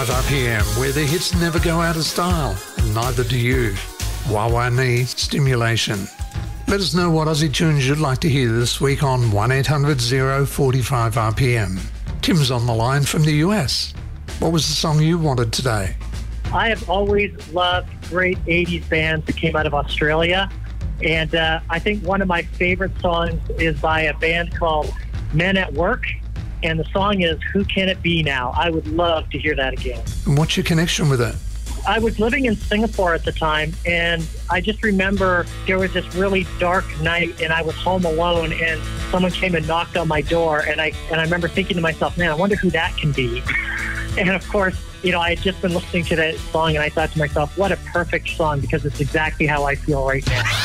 RPM, where the hits never go out of style, and neither do you. Wawa Knee Stimulation. Let us know what Aussie tunes you'd like to hear this week on 1-800-045 RPM. Tim's on the line from the US. What was the song you wanted today? I have always loved great 80s bands that came out of Australia. And I think one of my favorite songs is by a band called Men at Work. And the song is Who Can It Be Now? I would love to hear that again. And what's your connection with it? I was living in Singapore at the time, and I just remember there was this really dark night, and I was home alone, and someone came and knocked on my door, and I remember thinking to myself, man, I wonder who that can be. And of course, you know, I had just been listening to that song, and I thought to myself, what a perfect song, because it's exactly how I feel right now.